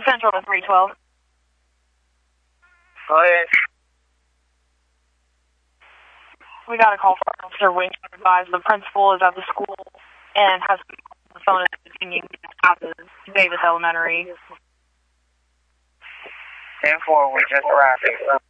Central to 312. Go ahead. We got a call from Officer Wing to advise the principal is at the school and has the phone is continuing out of Davis Elementary. 10-4, we just arrived.